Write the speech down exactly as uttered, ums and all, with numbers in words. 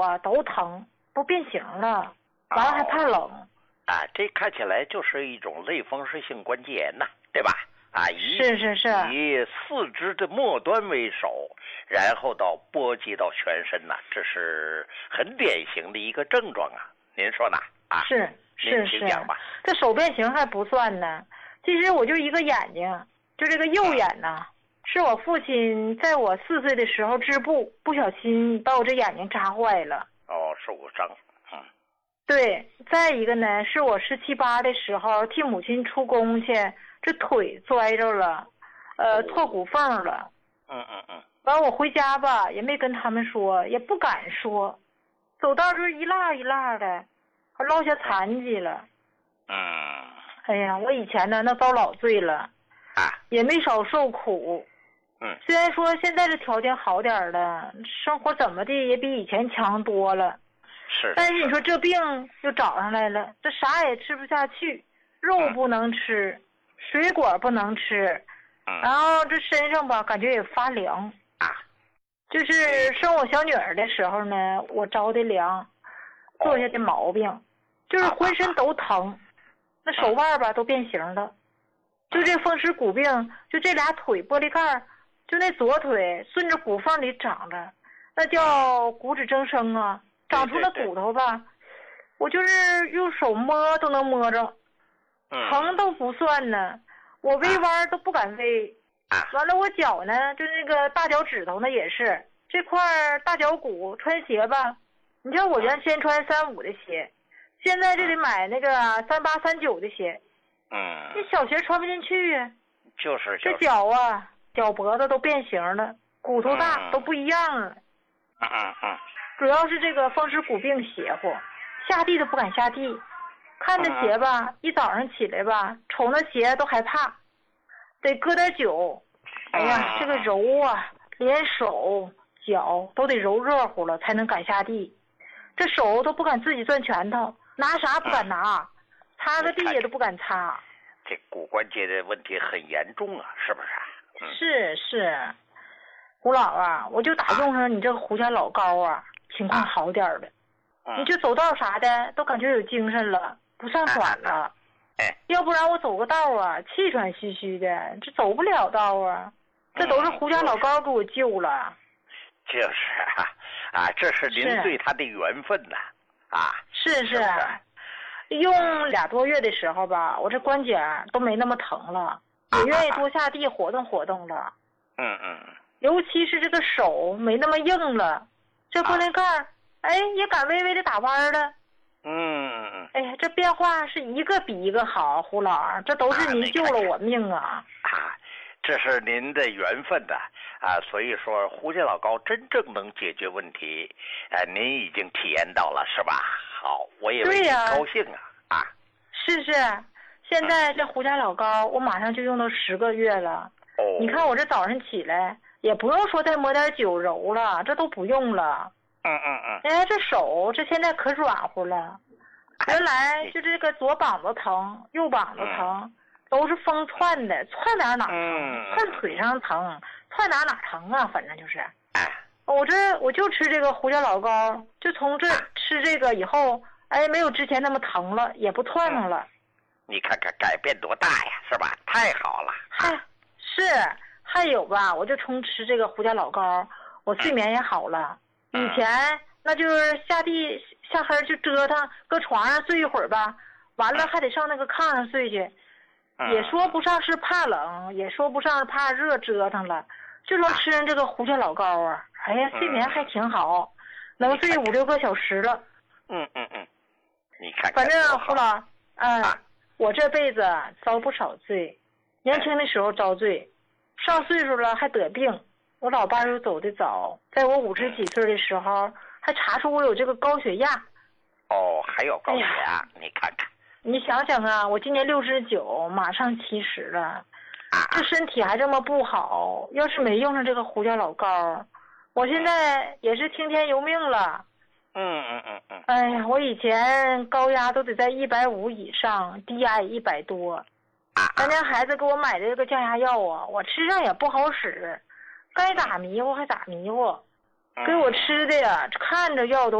啊都疼，都变形了，完了还怕冷。哦、 啊，这看起来就是一种类风湿性关节炎呐，对吧？啊，以是是是， 以四肢的末端为首，然后到波及到全身呐、啊，这是很典型的一个症状啊。您说呢？啊， 是是是，这手变形还不算呢。其实我就一个眼睛，就这个右眼呐、啊，是我父亲在我四岁的时候织布，不小心把我这眼睛扎坏了。 哦，受过伤。嗯。 对，再一个呢，是我十七八的时候替母亲出工去。这腿摔着了，呃，脱骨缝了。 嗯嗯嗯。 完我回家吧，也没跟他们说，也不敢说，走道就是一落一落的，还落下残疾了。 嗯。 哎呀，我以前呢那遭老罪了， 啊， 也没少受苦。 嗯。 虽然说现在这条件好点了，生活怎么的也比以前强多了。 是。 但是你说这病又找上来了，这啥也吃不下去，肉不能吃。嗯，水果不能吃， 嗯、 然后这身上吧感觉也发凉啊。 就是生我小女儿的时候呢，我着的凉，做下的毛病，哦、就是浑身都疼，啊、那手腕吧、嗯、都变形了。就这风湿骨病，就这俩腿玻璃盖，就那左腿顺着骨缝里长着，那叫骨质增生啊，长出了骨头吧，对对对，我就是用手摸都能摸着。疼都不算呢，我微弯都不敢微。完了，我脚呢，就那个大脚趾头呢，也是这块大脚骨穿鞋吧。你像我原先穿三五的鞋，现在就得买那个三八三九的鞋。 嗯。 这小鞋穿不进去呀。 就是。 这脚啊，脚脖子都变形了，骨头大、嗯、都不一样了。 嗯嗯嗯。 主要是这个风湿骨病邪乎，下地都不敢下地。看那鞋吧、嗯、一早上起来吧，瞅那鞋都害怕，得搁点酒。哎呀，这个揉啊，连手脚都得揉热乎了才能敢下地，这手都不敢自己攥拳头，拿啥不敢拿，擦个地也都不敢擦。 这骨关节的问题很严重啊，是不是？ 嗯、是是，胡老啊，我就打用上你这个胡家老膏啊，情况好点了。 嗯、 你就走道啥的都感觉有精神了。不上喘了， 哎， 要不然我走个道啊，气喘吁吁的，这走不了道啊，这都是胡家老高给我救了。 就是啊，啊，这是您对他的缘分呐，啊， 是是，是是用俩多月的时候吧，我这关节都没那么疼了，也愿意多下地活动活动了。 嗯嗯， 尤其是这个手没那么硬了，这玻璃盖儿，哎，也敢微微的打弯了。 嗯， 哎呀，这变化是一个比一个好，胡老，这都是您救了我命啊！ 啊，这是您的缘分的啊，所以说胡家老膏真正能解决问题，啊，您已经体验到了是吧？好，我也为您高兴啊！啊， 是是，现在这胡家老膏我马上就用到十个月了。 哦， 你看我这早上起来也不用说再抹点酒揉了，这都不用了。 嗯嗯嗯， 哎，这手这现在可软乎了，原来就这个左膀子疼，右膀子疼，嗯、都是风窜的，窜哪哪疼， 嗯、 窜腿上疼，窜哪哪疼啊，反正就是。 哎， 我这我就吃这个胡家老膏，就从这吃这个以后，哎，没有之前那么疼了，也不窜腾了。 嗯、你看看改变多大呀，是吧？太好了。 还是还有吧，我就从吃这个胡家老膏，我睡眠也好了。以前那就是下地下黑就折腾，搁床上睡一会儿吧，完了还得上那个炕上睡去，也说不上是怕冷，也说不上是怕热折腾了，就说吃上这个胡家老膏啊，哎呀，睡眠还挺好，能睡五六个小时了。 嗯嗯嗯，你看看， 反正胡老，嗯，我这辈子遭不少罪，年轻的时候遭罪，上岁数了还得病。我老伴又走得早，在我五十几岁的时候，还查出我有这个高血压。 哦，还有高血压，哎、你看看。 你想想啊，我今年六十九，马上七十了，啊、这身体还这么不好，要是没用上这个胡家老膏，我现在也是听天由命了。 嗯嗯嗯嗯。 哎呀，我以前高压都得在一百五以上，低压也一百多。咱家孩子给我买的这个降压药啊，我吃上也不好使。该咋迷糊还咋迷糊，给我吃的呀，看着药都